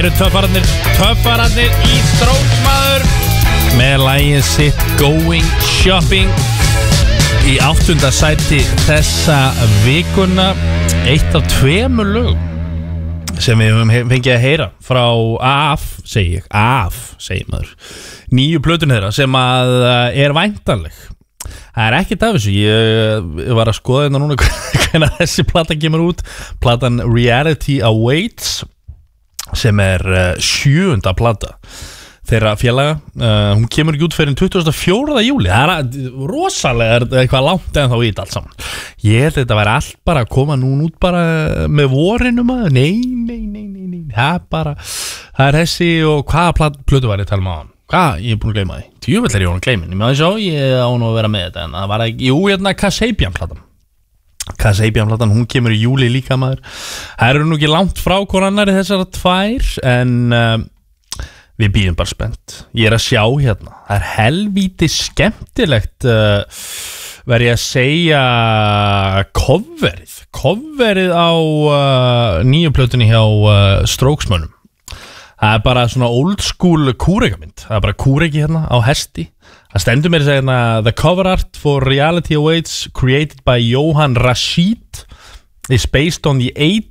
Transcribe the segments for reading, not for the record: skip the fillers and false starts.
eru töffararnir í Stróksmaður með lagið sitt Going Shopping í 8. sæti þessa vikuna. Eitt af 2 lögum sem við höfum fengið að heyra frá segir maður, nýju plötun þeirra sem að er væntanleg. Það er ekkert af þessu. Ég var að skoða þetta núna hvernig þessi plata kemur út. Platan Reality Awaits sem er 7. plata þeirra félaga. Hún kemur ekki út fyrir 24. júli. Það er rosalega eitthvað langt en þá í þetta allt saman. Ég held að þetta væri allt bara að koma núna út bara með vorinu maður. Nei. Það er þessi og hvaða plötu var ég að tala um á hann? Hvað? Ég er búin að gleyma því. Tjúvill er ég að gleyma. Ég með þess að ég á nú að vera með þetta en það var ekki, hérna Kasabian-platan, hún kemur í júli líka maður. Það eru nú ekki langt frá hvor annari þessara 2 en við býðum bara spennt. Ég er að sjá hérna. Það er helvíti skemmtilegt verð ég að segja coverið á nýju plötunni hjá Stróksmönnum. Það er bara svona old school kúrekamynd. Það er bara kúreki hérna á hesti. Það stendur mér að segja hérna The cover art for Reality Awaits created by Johan Rashid is based on the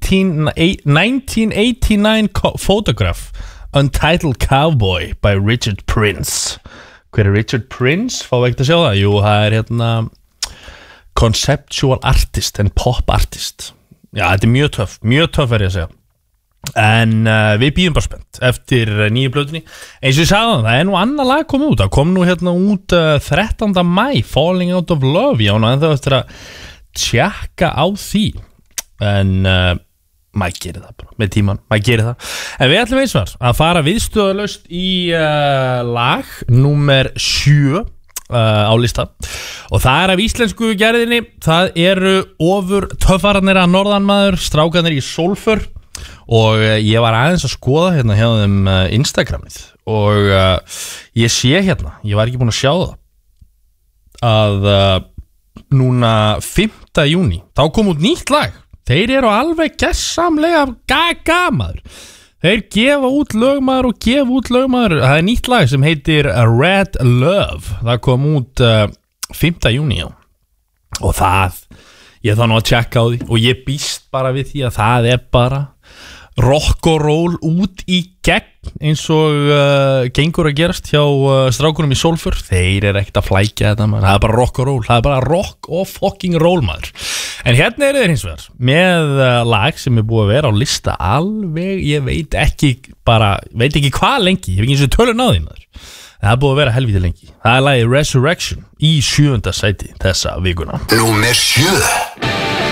1989 photograph Untitled Cowboy by Richard Prince. Hver er Richard Prince? Fá ekki að sjá það? Jú, það er hérna conceptual artist and pop artist. Já, þetta er mjög töff er ég að segja. En við býðum bara spennt eftir nýju plötunni. Eins og ég sagði það er nú annað lag komið út. Það kom nú hérna út 13. maí, Falling Out of Love. Já, en það eftir að tjekka á því. En maður gerir það bara með tíman, maður gerir það. En við ætlum eins var að fara viðstöðulaust í lag númer 7 á lista og það er af íslensku gerðinni. Það eru ofur töffararnir að norðanmaður, strákarnir í Sólför og ég var aðeins að skoða hérna hjá þeim Instagramið og ég sé hérna, ég var ekki búin að sjá það að núna 5. júní þá kom út nýtt lag. Þeir eru alveg gessamlega gagamaður. Þeir gefa út lögmaður og gefa út lögmaður. Það er nýtt lag sem heitir Red Love. Það kom út 5. júní og það, ég þá nú að tjekka á því og ég býst bara við því að það er bara rock og roll út í gegn eins og gengur að gerast hjá strákunum í Sólför. Þeir eru ekkert að flækja þetta maður. Það er bara rock og roll. Það er bara rock og fucking roll maður. En hérna eru þeir hins vegar með lag sem er búið að vera á lista alveg, ég veit ekki hvað lengi. Ég hef ekki eins og tölun á því maður. Það er búið að vera helvítið lengi. Það er lagið Resurrection í 7. sæti þessa vikuna. Númer 7.